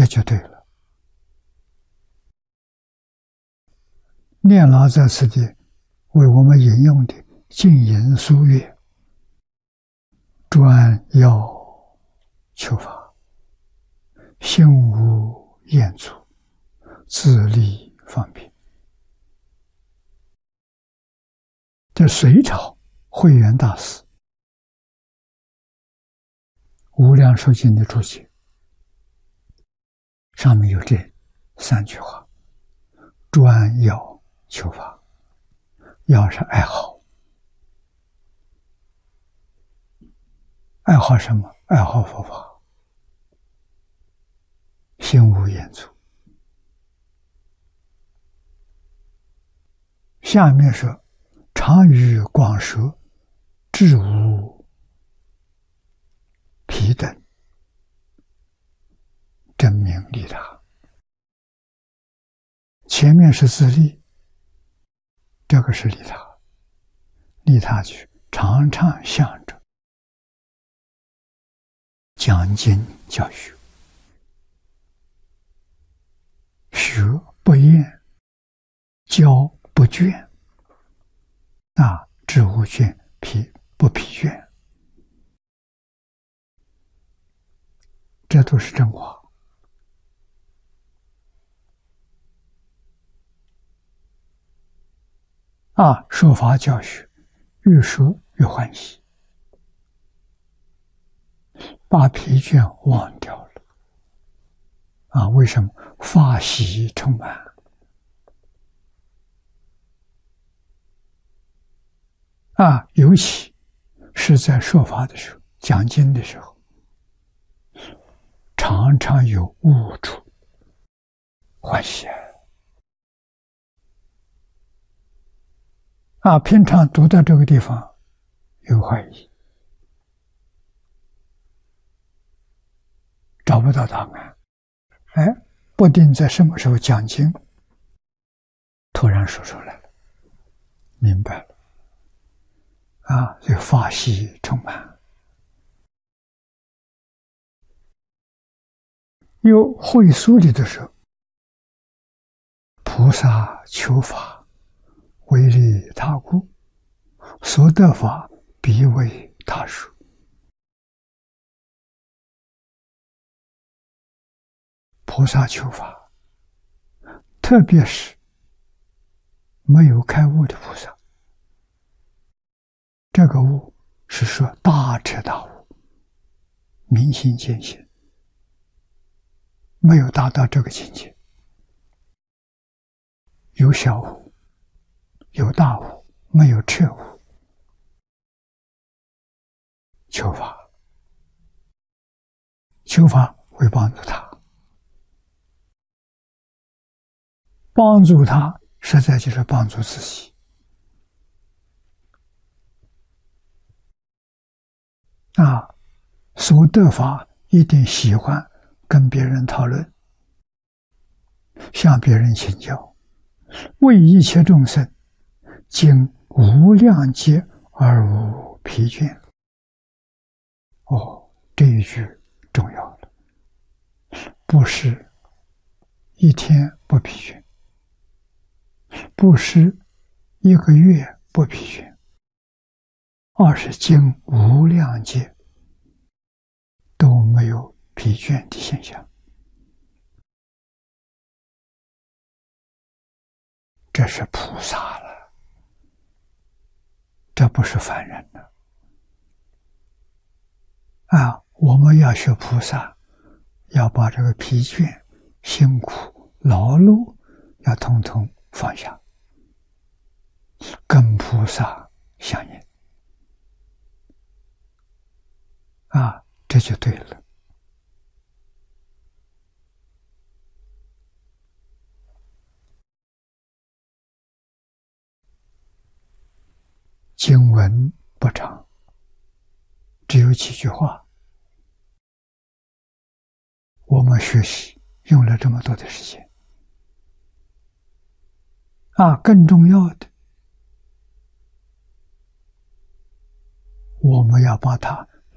这就对了。念老在此地为我们引用的净言书曰：专要求法，心无厌足，自利方便。这隋朝慧远大师无量寿经的注解上面有这3句话：专要求法，要是爱好，爱好什么？爱好佛法，心无厌足。下面说常于广舌，志无疲等，真名利他。前面是自利，这个是利他。利他句常常想着讲经教学，学不厌，教不倦，志无倦，不疲倦，这都是真话。说法教学，越说越欢喜，把疲倦忘掉了。为什么？法喜充满。尤其是在说法的时候，讲经的时候，常常有悟处，欢喜。平常读到这个地方有怀疑，找不到答案。不定在什么时候讲经，突然说出来了，明白了。这法喜充满。有会书里的时候，菩萨求法，为利他故，所得法必为他说。菩萨求法，特别是没有开悟的菩萨，这个悟是说大彻大悟，明心见性，没有达到这个境界。有小悟，有大悟，没有彻悟。求法，求法会帮助他，帮助他实在就是帮助自己。所得法一定喜欢跟别人讨论，向别人请教，为一切众生经无量劫而无疲倦。这一句重要了，不是一天不疲倦，不是一个月不疲倦，而是经无量劫都没有疲倦的现象。这是菩萨了，这不是凡人了。我们要学菩萨，要把这个疲倦、辛苦、劳碌要统统放下，跟菩萨相应。这就对了。经文不长，只有几句话，我们学习用了这么多的时间。更重要的，我们要把它